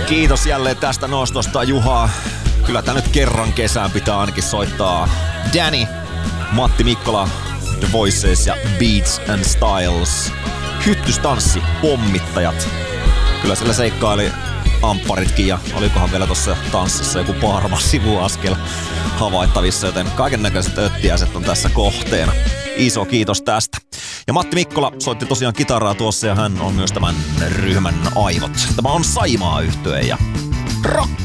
Kiitos jälleen tästä nostosta, Juha. Kyllä tää nyt kerran kesään pitää ainakin soittaa. Danny, Matti Mikkola, The Voices ja Beats and Styles. Hyttystanssi, pommittajat. Kyllä siellä seikkaili ampparitkin ja olikohan vielä tossa tanssissa joku parma sivuaskel havaittavissa, joten kaikennäköiset öttiäiset on tässä kohteena. Iso kiitos tästä. Ja Matti Mikkola soitti tosiaan kitaraa tuossa ja hän on myös tämän ryhmän aivot. Tämä on Saimaa-yhtye ja rock